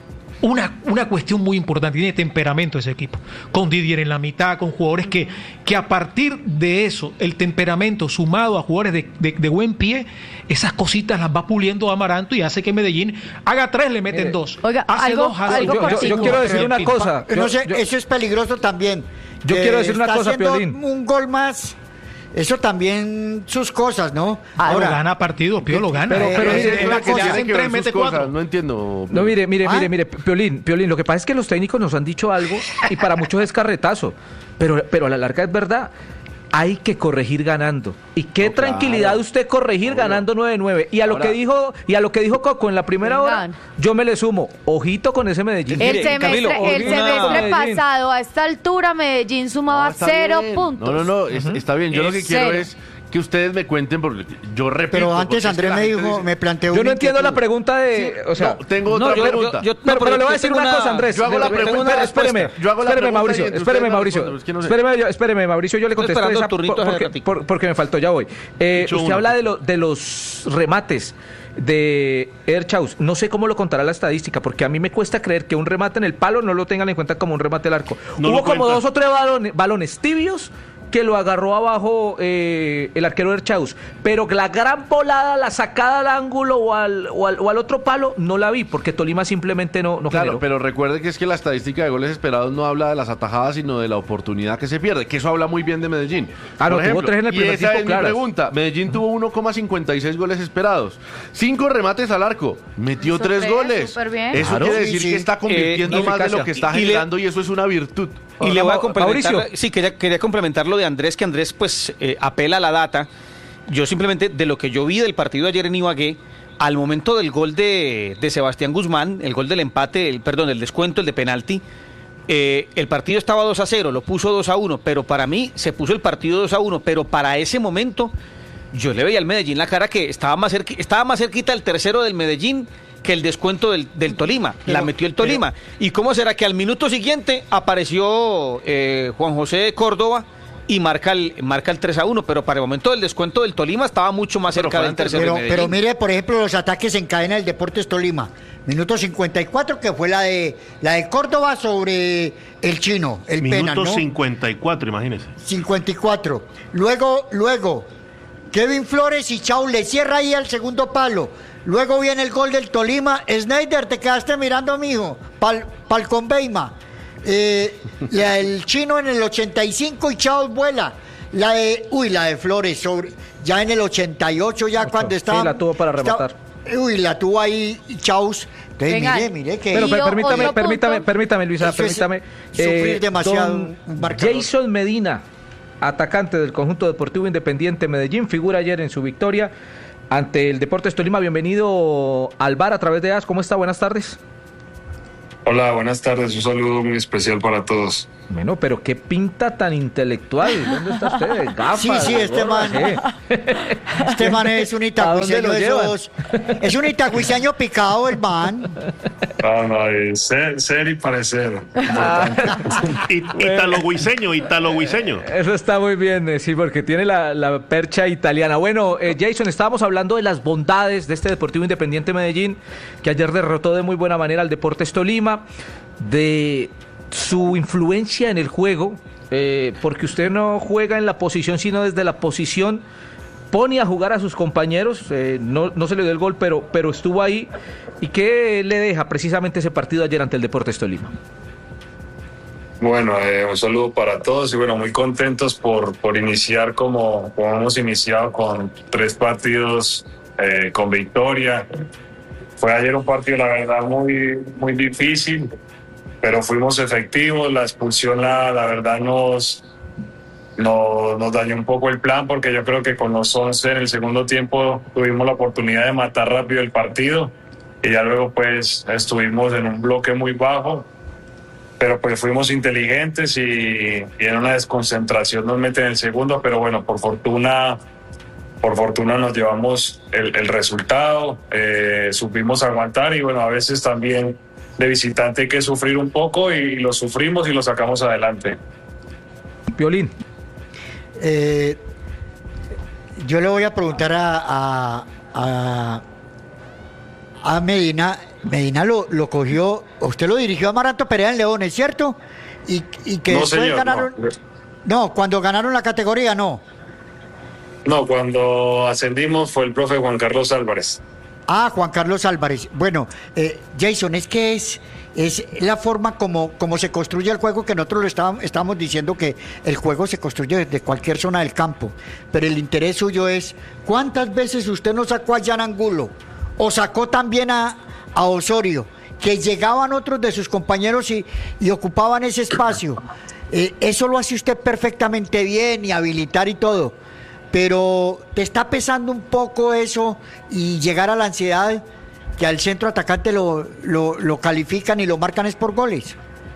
Speaker 7: Una, una cuestión muy importante, tiene temperamento ese equipo, con Didier en la mitad, con jugadores que, que a partir de eso, el temperamento sumado a jugadores de, de, de buen pie, esas cositas las va puliendo Amaranto y hace que Medellín haga tres, le meten
Speaker 1: Mire,
Speaker 7: dos.
Speaker 3: oiga,
Speaker 7: Hace
Speaker 3: algo-
Speaker 7: dos, hace
Speaker 3: algo
Speaker 1: Yo, yo- yo
Speaker 3: cortico.
Speaker 1: quiero decir una
Speaker 7: Pim,
Speaker 1: cosa.
Speaker 4: No
Speaker 1: Yo-
Speaker 4: sé,
Speaker 1: yo-
Speaker 4: eso es peligroso también.
Speaker 1: Yo
Speaker 4: Eh,
Speaker 1: quiero decir una
Speaker 4: está
Speaker 1: cosa,
Speaker 4: haciendo
Speaker 1: Piolín.
Speaker 4: un gol más. Eso también sus cosas, ¿no?
Speaker 7: Ahora gana partidos, Pío lo gana.
Speaker 1: Pero- pero
Speaker 7: Eh,
Speaker 1: mire,
Speaker 7: eh,
Speaker 1: una
Speaker 7: la que
Speaker 1: cosa,
Speaker 7: le hacen
Speaker 5: que ver
Speaker 7: tres,
Speaker 5: sus
Speaker 7: mete
Speaker 5: cosas,
Speaker 7: cuatro.
Speaker 5: No entiendo.
Speaker 1: No, mire, mire,
Speaker 4: ¿Ah?
Speaker 1: mire, mire, Piolín, Piolín, lo que pasa es que los técnicos nos han dicho algo y para muchos es carretazo, pero, pero a la larga es verdad. Hay que corregir ganando. Y qué
Speaker 5: No,
Speaker 1: tranquilidad
Speaker 5: claro.
Speaker 1: usted corregir ganando nueve nueve. Y a lo
Speaker 5: Ahora-
Speaker 1: que dijo, y a lo que dijo Coco en la primera hora,
Speaker 3: Vengan.
Speaker 1: yo me le sumo, ojito con ese Medellín.
Speaker 3: El
Speaker 2: Mire,
Speaker 3: semestre,
Speaker 2: Camilo,
Speaker 3: el
Speaker 2: una-
Speaker 3: semestre
Speaker 1: Medellín.
Speaker 3: pasado, a esta altura, Medellín sumaba
Speaker 5: No, está
Speaker 3: cero
Speaker 5: bien.
Speaker 3: puntos.
Speaker 5: No, no, no, es- está bien. Yo lo que
Speaker 3: Es
Speaker 5: quiero
Speaker 3: cero.
Speaker 5: es que ustedes me cuenten, porque yo repito.
Speaker 4: Pero
Speaker 5: porque
Speaker 4: antes
Speaker 5: es que
Speaker 4: Andrés
Speaker 5: la
Speaker 4: me
Speaker 5: gente
Speaker 4: dijo,
Speaker 5: dice-
Speaker 4: me planteó
Speaker 1: Yo
Speaker 4: una
Speaker 1: no entiendo la
Speaker 4: inquietud.
Speaker 1: pregunta de, o sea,
Speaker 5: No, tengo
Speaker 2: no,
Speaker 5: otra
Speaker 2: yo-
Speaker 5: pregunta.
Speaker 2: yo- yo-
Speaker 1: pero,
Speaker 2: no,
Speaker 1: pero le voy a
Speaker 2: yo
Speaker 1: decir
Speaker 2: tengo
Speaker 1: una
Speaker 2: una-
Speaker 1: cosa, Andrés.
Speaker 5: yo hago la
Speaker 1: Le-
Speaker 5: pregunta
Speaker 1: tengo una-
Speaker 5: y respuesta.
Speaker 1: espéreme,
Speaker 5: Yo hago la
Speaker 1: espéreme,
Speaker 5: pregunta y
Speaker 1: Mauricio,
Speaker 5: ustedes
Speaker 1: espéreme,
Speaker 5: me
Speaker 1: Mauricio.
Speaker 5: responden, es que no sé.
Speaker 1: Espéreme, yo- espéreme, Mauricio, yo le
Speaker 2: Estoy
Speaker 1: contesto
Speaker 2: esperando
Speaker 1: esa
Speaker 2: turnitos
Speaker 1: por-
Speaker 2: hace
Speaker 1: porque,
Speaker 2: ratico.
Speaker 1: por- porque me faltó, ya voy. Eh,
Speaker 6: Dicho
Speaker 1: usted
Speaker 6: uno.
Speaker 1: habla de, lo- de los remates de Erchaus. No sé cómo lo contará la estadística, porque a mí me cuesta creer que un remate en el palo no lo tengan en cuenta como un remate al arco.
Speaker 6: No
Speaker 1: Hubo
Speaker 6: lo
Speaker 1: como
Speaker 6: cuentan.
Speaker 1: dos o tres balones, balones tibios que lo agarró abajo eh, el arquero Erchaus, pero la gran volada, la sacada al ángulo o al, o al, o al otro palo, no la vi, porque Tolima simplemente no, no
Speaker 5: Claro,
Speaker 1: generó.
Speaker 5: pero recuerde que es que la estadística de goles esperados no habla de las atajadas, sino de la oportunidad que se pierde, que eso habla muy bien de Medellín.
Speaker 1: Ah, no,
Speaker 5: Por
Speaker 1: tuvo tres en el
Speaker 5: y
Speaker 1: primer
Speaker 5: esa
Speaker 1: tiempo,
Speaker 5: es
Speaker 1: claras.
Speaker 5: mi pregunta. Medellín tuvo uno coma cincuenta y seis goles esperados, cinco remates al arco, metió
Speaker 3: Hizo
Speaker 5: tres
Speaker 3: tres,
Speaker 5: goles.
Speaker 3: súper bien.
Speaker 5: Eso
Speaker 1: Claro.
Speaker 5: quiere
Speaker 4: Sí,
Speaker 5: decir
Speaker 4: sí.
Speaker 5: que está convirtiendo
Speaker 2: Eh,
Speaker 5: más de lo
Speaker 1: eficacia.
Speaker 5: que está
Speaker 2: Y le-
Speaker 5: generando y eso es una virtud.
Speaker 2: Y le voy a
Speaker 1: Ma-
Speaker 2: complementar,
Speaker 1: Mauricio.
Speaker 2: sí, quería, quería complementar lo de Andrés, que Andrés pues eh, apela a la data. Yo simplemente, de lo que yo vi del partido de ayer en Ibagué, al momento del gol de, de Sebastián Guzmán, el gol del empate, el, perdón, el descuento, el de penalti, eh, el partido estaba dos a cero, lo puso dos a uno, pero para mí se puso el partido dos a uno, pero para ese momento yo le veía al Medellín la cara que estaba más, cerqui- estaba más cerquita el tercero del Medellín que el descuento del, del Tolima, la
Speaker 4: Pero-
Speaker 2: metió el Tolima. ¿Y cómo será que al minuto siguiente apareció eh, Juan José Córdoba y marca el, marca el tres a uno? Pero para el momento del descuento del Tolima estaba mucho más
Speaker 5: Pero
Speaker 2: cerca
Speaker 5: fue
Speaker 2: del
Speaker 5: antes,
Speaker 2: tercero
Speaker 4: Pero,
Speaker 2: de Medellín.
Speaker 4: pero mire, por ejemplo, los ataques en cadena del Deportes Tolima. Minuto cincuenta y cuatro, que fue la de la de Córdoba sobre el chino, el Pena,
Speaker 6: Minuto
Speaker 4: ¿no?
Speaker 6: cincuenta y cuatro, imagínese.
Speaker 4: cincuenta y cuatro. Luego, luego, Kevin Flores y Chau le cierra ahí al segundo palo. Luego viene el gol del Tolima. Snyder, te quedaste mirando, mijo. Pal, pal con Beima. Eh, la del chino en el ochenta y cinco y Chau vuela. La de, uy, la de Flores sobre, ya en el ochenta y ocho, ya cuando estaba.
Speaker 1: Sí, la tuvo para
Speaker 4: estaba-
Speaker 1: rematar.
Speaker 4: uy, la tuvo ahí Chaus. Entonces,
Speaker 3: Venga.
Speaker 4: mire, mire que.
Speaker 1: Pero
Speaker 3: Y
Speaker 1: per-
Speaker 3: o-
Speaker 1: permítame,
Speaker 3: otro
Speaker 1: permítame,
Speaker 3: punto.
Speaker 1: permítame, Luisa,
Speaker 4: Eso es
Speaker 1: permítame.
Speaker 4: sufrir demasiado
Speaker 1: don
Speaker 4: un marcador.
Speaker 1: Jason Medina, atacante del conjunto deportivo Independiente Medellín, figura ayer en su victoria ante el Deportes Tolima. Bienvenido al bar a través de A S. ¿Cómo está? Buenas tardes.
Speaker 8: Hola, buenas tardes. Un saludo muy especial para todos.
Speaker 1: Bueno, pero qué pinta tan intelectual. ¿Dónde está usted? Gafas.
Speaker 4: Sí, sí, este
Speaker 1: gorra,
Speaker 4: man.
Speaker 1: ¿qué?
Speaker 4: Este man es un
Speaker 1: ¿A dónde
Speaker 4: itagüiseño
Speaker 1: lo
Speaker 4: de
Speaker 1: llevan?
Speaker 4: esos. Es un itagüiseño picado el man.
Speaker 8: No, no, eh, ser, ser y parecer.
Speaker 6: I- Italo-guiseño, italo-guiseño.
Speaker 1: Eso está muy bien, eh, sí, porque tiene la, la percha italiana. Bueno, eh, Jason, estábamos hablando de las bondades de este Deportivo Independiente Medellín, que ayer derrotó de muy buena manera al Deportes Tolima, de su influencia en el juego, eh, porque usted no juega en la posición, sino desde la posición pone a jugar a sus compañeros, eh, no, no se le dio el gol, pero, pero estuvo ahí. ¿Y qué le deja precisamente ese partido ayer ante el Deportes Tolima?
Speaker 8: Bueno, eh, un saludo para todos y bueno, muy contentos por, por iniciar como, como hemos iniciado con tres partidos eh, con victoria. Fue ayer un partido, la verdad, muy, muy difícil, pero fuimos efectivos. La expulsión, la, la verdad, nos, nos, nos dañó un poco el plan, porque yo creo que con los once en el segundo tiempo tuvimos la oportunidad de matar rápido el partido y ya luego pues estuvimos en un bloque muy bajo. Pero pues fuimos inteligentes y, y en una desconcentración nos meten el segundo, pero bueno, por fortuna, por fortuna nos llevamos el, el resultado, eh, supimos aguantar y bueno, a veces también de visitante hay que sufrir un poco y lo sufrimos y lo sacamos adelante.
Speaker 1: Piolín.
Speaker 4: Eh, yo le voy a preguntar a, a, a, a Medina. Medina lo, lo cogió, usted lo dirigió a Amaranto Perea en Leones, ¿cierto? Y, y que
Speaker 8: No,
Speaker 4: después
Speaker 8: señor,
Speaker 4: ganaron.
Speaker 8: no.
Speaker 4: No, cuando ganaron la categoría, no.
Speaker 8: No, cuando ascendimos fue el profe Juan Carlos Álvarez.
Speaker 4: Ah, Juan Carlos Álvarez. Bueno, eh, Jason, es que es, es la forma como, como se construye el juego, que nosotros lo estábamos, estábamos diciendo que el juego se construye desde cualquier zona del campo. Pero el interés suyo es, ¿cuántas veces usted no sacó a Jan Angulo? O sacó también a, a Osorio, que llegaban otros de sus compañeros y, y ocupaban ese espacio. Eh, eso lo hace usted perfectamente bien y habilitar y todo. Pero ¿te está pesando un poco eso y llegar a la ansiedad que al centro atacante lo, lo, lo califican y lo marcan es por goles?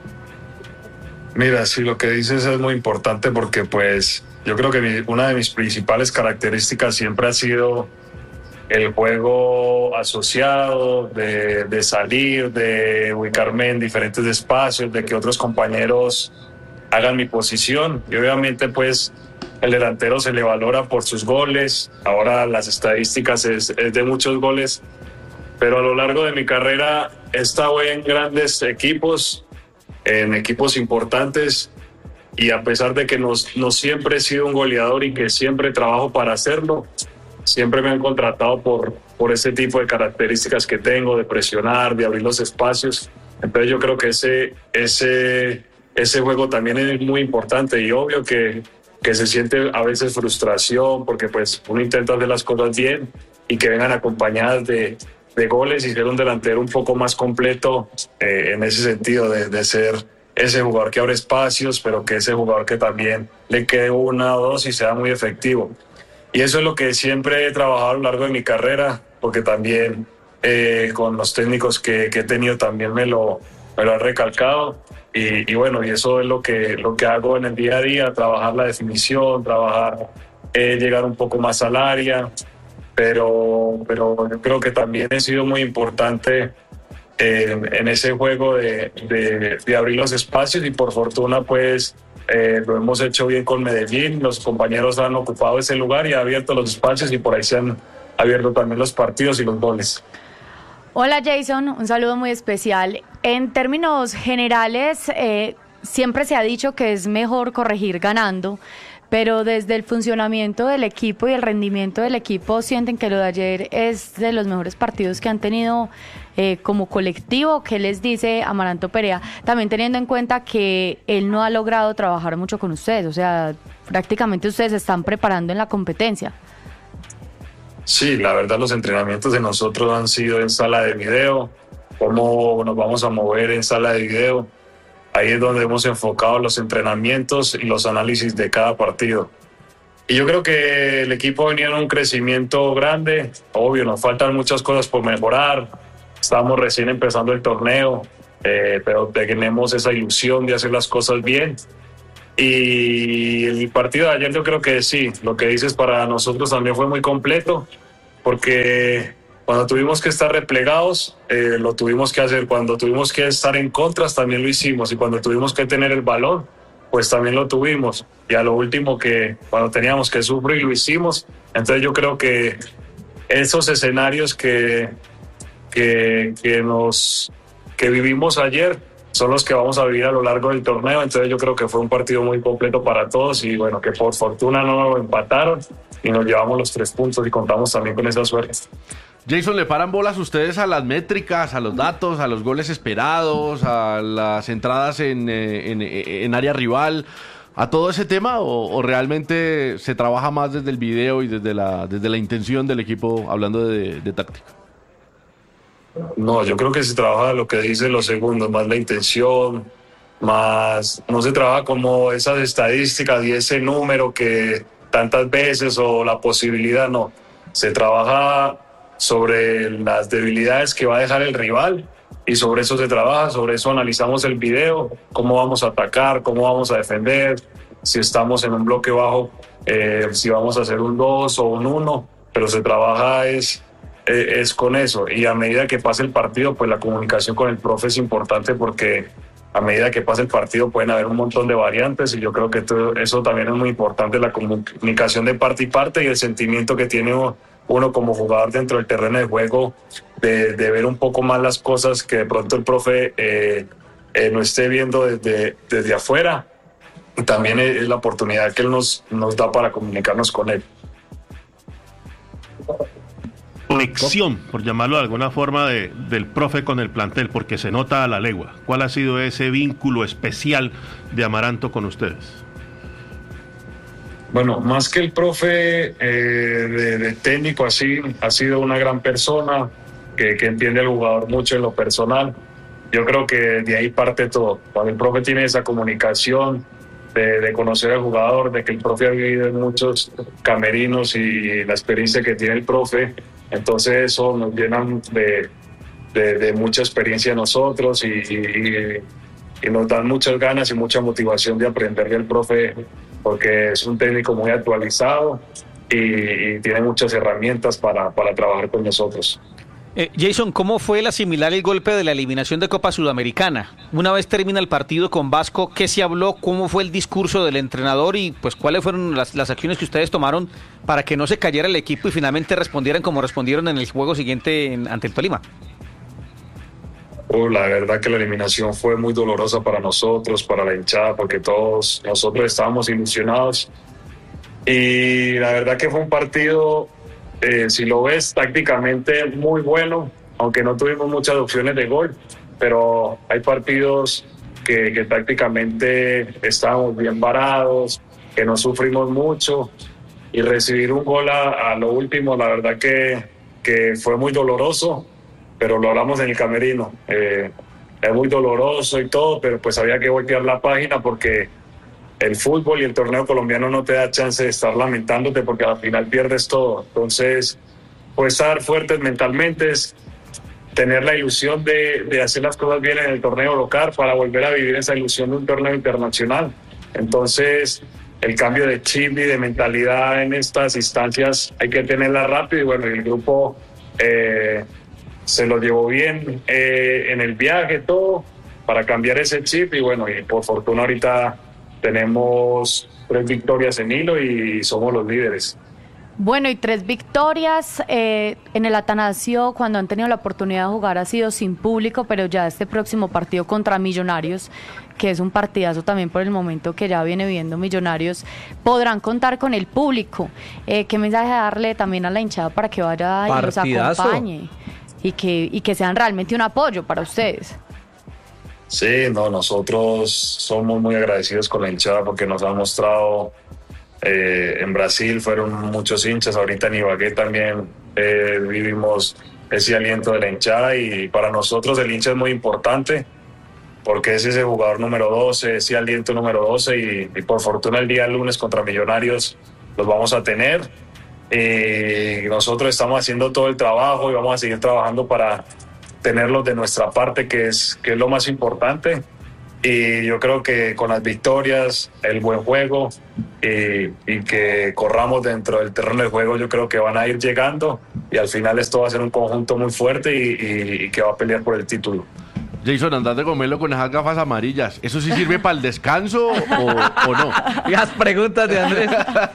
Speaker 8: Mira, sí, lo que dices es muy importante porque pues yo creo que mi, una de mis principales características siempre ha sido el juego asociado, de, de salir, de ubicarme en diferentes espacios, de que otros compañeros hagan mi posición. Y obviamente pues el delantero se le valora por sus goles. Ahora las estadísticas es, es de muchos goles, pero a lo largo de mi carrera he estado en grandes equipos, en equipos importantes, y a pesar de que no, no siempre he sido un goleador y que siempre trabajo para hacerlo, siempre me han contratado por, por ese tipo de características que tengo, de presionar, de abrir los espacios. Entonces yo creo que ese, ese, ese juego también es muy importante, y obvio que, que se siente a veces frustración porque pues uno intenta hacer las cosas bien y que vengan acompañadas de, de goles y ser un delantero un poco más completo eh, en ese sentido de, de ser ese jugador que abre espacios, pero que ese jugador que también le quede una o dos y sea muy efectivo. Y eso es lo que siempre he trabajado a lo largo de mi carrera, porque también eh, con los técnicos que, que he tenido también me lo, me lo han recalcado. Y, y bueno, y eso es lo que, lo que hago en el día a día, trabajar la definición, trabajar, eh, llegar un poco más al área. Pero, pero yo creo que también he sido muy importante eh, en ese juego de, de, de abrir los espacios, y por fortuna pues Eh, lo hemos hecho bien con Medellín. Los compañeros han ocupado ese lugar y han abierto los espacios, y por ahí se han abierto también los partidos y los goles.
Speaker 3: Hola Jason, un saludo muy especial. En términos generales, eh, siempre se ha dicho que es mejor corregir ganando, pero desde el funcionamiento del equipo y el rendimiento del equipo, ¿sienten que lo de ayer es de los mejores partidos que han tenido eh, como colectivo? ¿Qué les dice Amaranto Perea? También teniendo en cuenta que él no ha logrado trabajar mucho con ustedes, o sea, prácticamente ustedes se están preparando en la competencia.
Speaker 8: Sí, la verdad los entrenamientos de nosotros han sido en sala de video, cómo nos vamos a mover en sala de video. Ahí es donde hemos enfocado los entrenamientos y los análisis de cada partido. Y yo creo que el equipo venía en un crecimiento grande. Obvio, nos faltan muchas cosas por mejorar. Estamos recién empezando el torneo, eh, pero tenemos esa ilusión de hacer las cosas bien. Y el partido de ayer yo creo que sí, lo que dices para nosotros también fue muy completo, porque cuando tuvimos que estar replegados, eh, lo tuvimos que hacer. Cuando tuvimos que estar en contras, también lo hicimos. Y cuando tuvimos que tener el balón, pues también lo tuvimos. Y a lo último, que cuando teníamos que sufrir, lo hicimos. Entonces yo creo que esos escenarios que, que, que, nos, que vivimos ayer son los que vamos a vivir a lo largo del torneo. Entonces yo creo que fue un partido muy completo para todos, y bueno, que por fortuna no empataron y nos llevamos los tres puntos y contamos también con esa suerte.
Speaker 5: Jason, ¿le paran bolas ustedes a las métricas, a los datos, a los goles esperados, a las entradas en, en, en área rival, a todo ese tema? ¿O, o realmente se trabaja más desde el video y desde la, desde la intención del equipo, hablando de, de táctica?
Speaker 8: No, yo creo que se trabaja lo que dicen los segundos, más la intención, más no se trabaja como esas estadísticas y ese número que tantas veces o la posibilidad, no. Se trabaja sobre las debilidades que va a dejar el rival y sobre eso se trabaja, sobre eso analizamos el video, cómo vamos a atacar, cómo vamos a defender, si estamos en un bloque bajo, eh, si vamos a hacer un dos o un uno, pero se trabaja es, eh, es con eso. Y a medida que pase el partido, pues la comunicación con el profe es importante porque a medida que pase el partido pueden haber un montón de variantes y yo creo que todo eso también es muy importante, la comunicación de parte y parte y el sentimiento que tiene uno como jugador dentro del terreno de juego de, de ver un poco más las cosas que de pronto el profe eh, eh, no esté viendo desde, desde afuera. También es la oportunidad que él nos, nos da para comunicarnos con él.
Speaker 6: Conexión, por llamarlo de alguna forma, de, del profe con el plantel, porque se nota a la legua. ¿Cuál ha sido ese vínculo especial de Amaranto con ustedes?
Speaker 8: Bueno, más que el profe eh, de, de técnico así, ha sido una gran persona que, que entiende al jugador mucho en lo personal. Yo creo que de ahí parte todo. Cuando el profe tiene esa comunicación de, de conocer al jugador, de que el profe ha vivido en muchos camerinos y, y la experiencia que tiene el profe, entonces eso nos llena de, de, de mucha experiencia a nosotros y, y, y nos dan muchas ganas y mucha motivación de aprender del profe, porque es un técnico muy actualizado y, y tiene muchas herramientas para, para trabajar con nosotros.
Speaker 2: Eh, Jason, ¿cómo fue el asimilar el golpe de la eliminación de Copa Sudamericana? Una vez termina el partido con Vasco, ¿qué se habló? ¿Cómo fue el discurso del entrenador? Y pues cuáles fueron las, las acciones que ustedes tomaron para que no se cayera el equipo y finalmente respondieran como respondieron en el juego siguiente en, ante el Tolima.
Speaker 8: Uh, la verdad que la eliminación fue muy dolorosa para nosotros, para la hinchada, porque todos nosotros estábamos ilusionados. Y la verdad que fue un partido... Eh, si lo ves tácticamente muy bueno, aunque no tuvimos muchas opciones de gol, pero hay partidos que, que tácticamente estábamos bien parados, que no sufrimos mucho y recibir un gol a, a lo último, la verdad que, que fue muy doloroso, pero lo hablamos en el camerino. Eh, es muy doloroso y todo, pero pues había que voltear la página porque el fútbol y el torneo colombiano no te da chance de estar lamentándote porque al final pierdes todo. Entonces, pues estar fuertes mentalmente, es tener la ilusión de, de hacer las cosas bien en el torneo local para volver a vivir esa ilusión de un torneo internacional. Entonces, el cambio de chip y de mentalidad en estas instancias hay que tenerla rápido y bueno, el grupo eh, se lo llevó bien eh, en el viaje, todo, para cambiar ese chip y bueno, y por fortuna ahorita tenemos tres victorias en hilo y somos los líderes.
Speaker 3: Bueno, y tres victorias eh, en el Atanasio, cuando han tenido la oportunidad de jugar ha sido sin público, pero ya este próximo partido contra Millonarios, que es un partidazo también por el momento que ya viene viendo Millonarios, podrán contar con el público. Eh, ¿Qué mensaje darle también a la hinchada para que vaya y los acompañe y que, y que sean realmente un apoyo para ustedes?
Speaker 8: Sí, no, nosotros somos muy agradecidos con la hinchada porque nos han mostrado, eh, en Brasil fueron muchos hinchas, ahorita en Ibagué también eh, vivimos ese aliento de la hinchada y para nosotros el hincha es muy importante porque es ese jugador número doce, ese aliento número doce y, y por fortuna el día lunes contra Millonarios los vamos a tener y nosotros estamos haciendo todo el trabajo y vamos a seguir trabajando para tenerlos de nuestra parte, que es, que es lo más importante. Y yo creo que con las victorias, el buen juego y, y que corramos dentro del terreno de juego, yo creo que van a ir llegando y al final esto va a ser un conjunto muy fuerte y, y, y que va a pelear por el título.
Speaker 5: Jason, andate con Melo con esas gafas amarillas. ¿Eso sí sirve para el descanso o, o no?
Speaker 1: Y las preguntas de Andrés.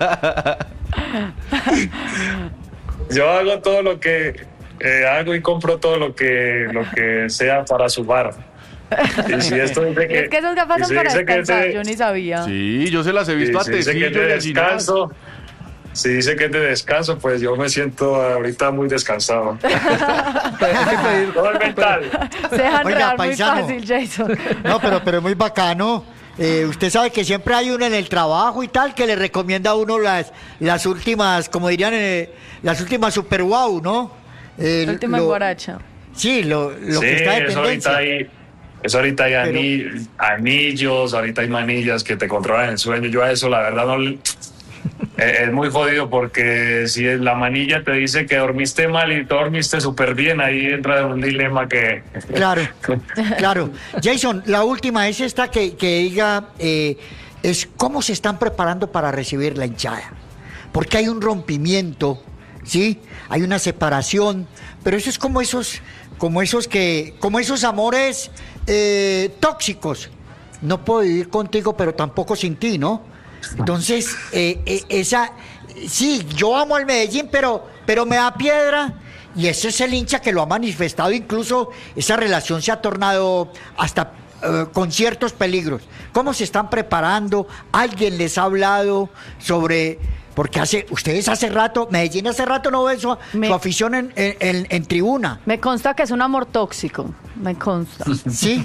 Speaker 8: Yo hago todo lo que... Eh, hago y compro todo lo que lo que sea para sumar. Y si esto dice que,
Speaker 3: es que esas gafas son para descansar,
Speaker 8: ese,
Speaker 3: yo ni sabía.
Speaker 5: Sí, yo se las he visto a Tecillo y
Speaker 8: descanso. si dice que es de descanso, pues yo me siento ahorita muy descansado. Todo el mental.
Speaker 3: Se dejan
Speaker 4: Oiga,
Speaker 3: enredar muy
Speaker 4: paisano.
Speaker 3: fácil, Jason.
Speaker 4: No, pero, pero es muy bacano. Eh, usted sabe que siempre hay uno en el trabajo y tal que le recomienda a uno las, las últimas, como dirían, eh, las últimas super wow, ¿no? Eh,
Speaker 3: La última
Speaker 4: lo-
Speaker 3: guaracha.
Speaker 4: Sí, lo, lo
Speaker 8: Sí,
Speaker 4: que está de
Speaker 8: eso ahorita
Speaker 4: tendencia.
Speaker 8: hay, eso ahorita hay
Speaker 4: Pero-
Speaker 8: ani- anillos, ahorita hay manillas que te controlan el sueño. Yo a eso la verdad no le- eh, es muy jodido porque si la manilla te dice que dormiste mal y tú dormiste súper bien, ahí entra un dilema que...
Speaker 4: Claro, claro. Jason, la última es esta que, que diga, eh, es cómo se están preparando para recibir la hinchada. Porque hay un rompimiento, ¿sí? Hay una separación, pero eso es como esos, como esos que, como esos amores eh, tóxicos. No puedo vivir contigo, pero tampoco sin ti, ¿no? Entonces, eh, eh, esa, sí, yo amo al Medellín, pero, pero me da piedra. Y ese es el hincha que lo ha manifestado, incluso esa relación se ha tornado hasta eh, con ciertos peligros. ¿Cómo se están preparando? ¿Alguien les ha hablado sobre...? Porque hace, ustedes hace rato, Medellín hace rato no ve su,
Speaker 3: Me-
Speaker 4: su afición en, en- en- en tribuna.
Speaker 3: Me consta que es un amor tóxico. Me consta.
Speaker 4: ¿Sí?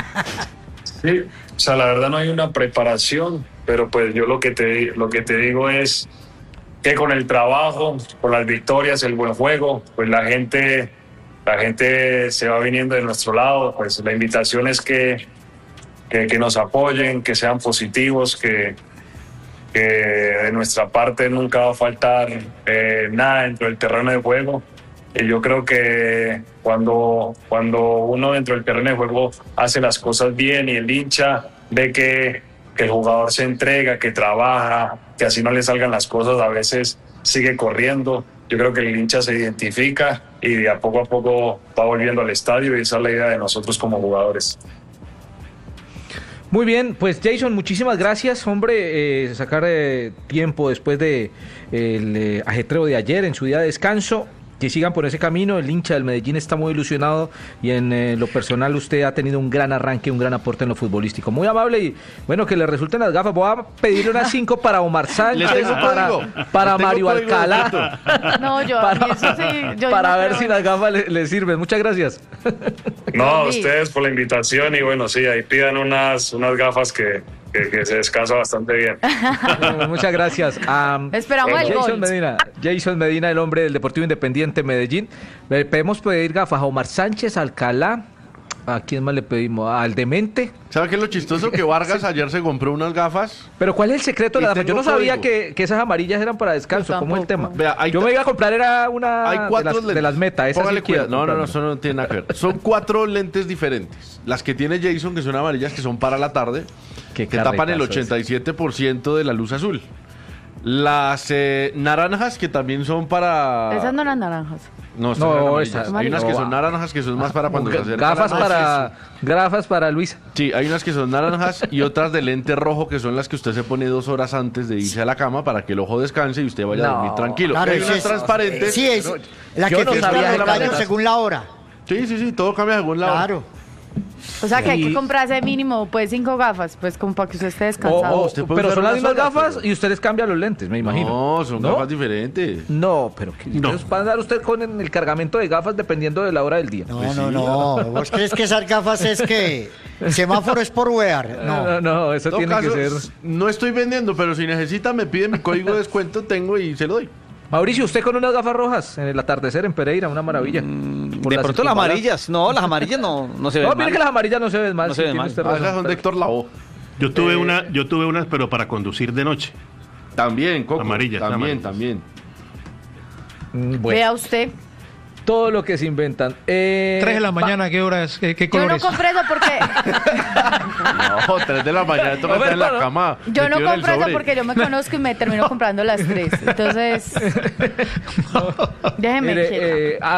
Speaker 8: Sí, o sea, la verdad no hay una preparación, pero pues yo lo que te, lo que te digo es que con el trabajo, con las victorias, el buen juego, pues la gente, la gente se va viniendo de nuestro lado. Pues la invitación es que, que, que nos apoyen, que sean positivos, que, que de nuestra parte nunca va a faltar eh, nada dentro del terreno de juego. Y yo creo que cuando, cuando uno dentro del terreno de juego hace las cosas bien y el hincha ve que, que el jugador se entrega, que trabaja, que así no le salgan las cosas, a veces sigue corriendo. Yo creo que el hincha se identifica y de a poco a poco va volviendo al estadio y esa es la idea de nosotros como jugadores.
Speaker 1: Muy bien, pues Jason, muchísimas gracias, hombre, eh, sacar eh, tiempo después de eh, el eh, ajetreo de ayer en su día de descanso. Que sigan por ese camino, el hincha del Medellín está muy ilusionado y en eh, lo personal usted ha tenido un gran arranque, un gran aporte en lo futbolístico. Muy amable y bueno, que le resulten las gafas. Voy a pedirle unas cinco para Omar Sánchez,
Speaker 5: tengo
Speaker 1: para,
Speaker 5: código.
Speaker 1: para
Speaker 5: Le tengo
Speaker 1: Mario
Speaker 5: código de
Speaker 1: Alcalá.
Speaker 3: No, yo a mí eso sí. Yo
Speaker 1: para
Speaker 3: no
Speaker 1: ver
Speaker 3: creo
Speaker 1: si
Speaker 3: en
Speaker 1: las
Speaker 3: eso.
Speaker 1: gafas le, le sirven. Muchas gracias.
Speaker 8: No, a
Speaker 3: Sí.
Speaker 8: ustedes por la invitación y bueno, sí, ahí pidan unas, unas gafas que, que, que se descansa bastante bien.
Speaker 1: Bueno, muchas gracias. A
Speaker 3: Esperamos el
Speaker 1: Jason
Speaker 3: gol.
Speaker 1: Medina, Jason Medina, el hombre del Deportivo Independiente Medellín. Le pedimos pedir gafas a Omar Sánchez, Alcalá. ¿A quién más le pedimos? Al Demente.
Speaker 5: ¿Sabe qué es lo chistoso? Que Vargas ayer se compró unas gafas.
Speaker 1: Pero ¿cuál es el secreto de
Speaker 5: Y
Speaker 1: las gafas? Yo
Speaker 5: tengo
Speaker 1: no sabía
Speaker 5: código.
Speaker 1: que, que esas amarillas eran para descanso.
Speaker 3: Yo
Speaker 1: ¿Cómo es el tema?
Speaker 3: tampoco.
Speaker 5: Vea, hay
Speaker 1: Yo
Speaker 5: ta-
Speaker 1: me iba a comprar, era una
Speaker 5: Hay cuatro
Speaker 1: de, las,
Speaker 5: lentes.
Speaker 1: de las metas. Esa
Speaker 5: Póngale
Speaker 1: sí quiero
Speaker 5: cuidado. No, no, no,
Speaker 1: comprarme.
Speaker 5: eso no tiene nada que ver. Son cuatro lentes diferentes. Las que tiene Jason, que son amarillas, que son para la tarde,
Speaker 1: Qué
Speaker 5: que tapan el
Speaker 1: carretazo
Speaker 5: ochenta y siete por ciento de la luz azul. Las eh, naranjas, que también son para...
Speaker 3: Esas no eran naranjas.
Speaker 5: No, estas
Speaker 1: No,
Speaker 5: eran amarillas.
Speaker 1: esas-
Speaker 5: Hay unas que
Speaker 1: no,
Speaker 5: son
Speaker 1: ah.
Speaker 5: naranjas, que son más para cuando se
Speaker 1: Ga-
Speaker 5: acerca
Speaker 1: Gafas
Speaker 5: la noche.
Speaker 1: para, gafas para Luisa.
Speaker 5: Sí, hay unas que son naranjas y otras de lente rojo, que son las que usted se pone dos horas antes de irse a la cama para que el ojo descanse y usted vaya a
Speaker 1: No.
Speaker 5: dormir tranquilo.
Speaker 4: Claro,
Speaker 5: hay
Speaker 4: eso
Speaker 5: unas
Speaker 4: es-
Speaker 5: transparentes.
Speaker 4: Sí, es la
Speaker 1: Yo
Speaker 4: que
Speaker 1: no
Speaker 4: filtra
Speaker 1: sabía
Speaker 4: los
Speaker 1: de
Speaker 4: rayos
Speaker 1: las-
Speaker 4: según la hora.
Speaker 5: Sí, sí, sí, todo cambia según la hora.
Speaker 4: Claro.
Speaker 3: O sea que hay
Speaker 1: Y-
Speaker 3: que comprarse mínimo pues cinco gafas, pues como para que usted esté descansado.
Speaker 1: O- o-
Speaker 5: usted puede
Speaker 1: pero
Speaker 5: usar
Speaker 1: son las
Speaker 5: unas
Speaker 1: mismas
Speaker 5: solas,
Speaker 1: gafas
Speaker 5: pero-
Speaker 1: y ustedes cambian los lentes, me imagino.
Speaker 5: No, son gafas diferentes.
Speaker 1: No, pero que
Speaker 6: No.
Speaker 1: entonces va a andar usted con el cargamento de gafas dependiendo de la hora del día.
Speaker 4: No,
Speaker 5: Pues
Speaker 4: no,
Speaker 5: sí,
Speaker 4: no. ¿Vos crees que esas gafas es que semáforo es por wear?
Speaker 1: No,
Speaker 4: No.
Speaker 1: no, no, eso
Speaker 5: En todo
Speaker 1: tiene
Speaker 5: caso,
Speaker 1: que ser.
Speaker 5: no estoy vendiendo, pero si necesita me pide mi código de descuento, tengo y se lo doy.
Speaker 1: Mauricio, usted con unas gafas rojas en el atardecer en Pereira, una maravilla. Por
Speaker 2: De
Speaker 1: la
Speaker 2: pronto las
Speaker 1: circunvalación.
Speaker 2: amarillas. No, las amarillas no, no se ven
Speaker 1: No, mire
Speaker 2: mal.
Speaker 1: que las amarillas no se ven mal.
Speaker 2: No
Speaker 1: sí,
Speaker 2: se ven
Speaker 1: tiene
Speaker 2: mal.
Speaker 1: usted
Speaker 5: Ah,
Speaker 1: razón.
Speaker 5: esas son de Héctor Lavoe.
Speaker 6: Yo tuve
Speaker 5: Eh,
Speaker 6: una, yo tuve unas, pero para conducir de noche.
Speaker 5: También, Coco.
Speaker 6: Amarillas,
Speaker 5: También,
Speaker 6: amarillas.
Speaker 5: también.
Speaker 1: Mm, Bueno,
Speaker 3: Vea usted.
Speaker 1: todo lo que se inventan. Eh,
Speaker 7: Tres de la
Speaker 1: va-
Speaker 7: mañana, ¿qué hora es? ¿Qué, qué
Speaker 3: Yo
Speaker 7: color
Speaker 3: no
Speaker 7: es?
Speaker 3: compré eso porque
Speaker 5: No, tres de la mañana toca estar en la cama.
Speaker 3: yo no
Speaker 5: metido en el
Speaker 3: compré eso
Speaker 5: sobre.
Speaker 3: porque yo me conozco y me termino comprando las tres. Entonces, déjeme
Speaker 1: Mire,
Speaker 3: quieta.
Speaker 1: eh,